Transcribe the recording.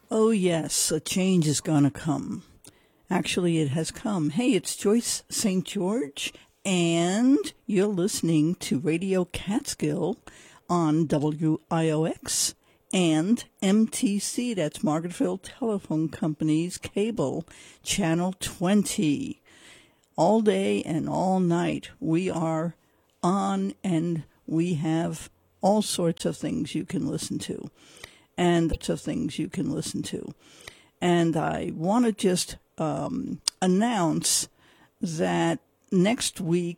Oh, yes, a change is going to come. Actually, it has come. Hey, it's Joyce St. George, and you're listening to Radio Catskill on WIOX and MTC, that's Margaretville Telephone Company's cable, Channel 20. All day and all night, we are on, and we have all sorts of things you can listen to. And I want to just announce that next week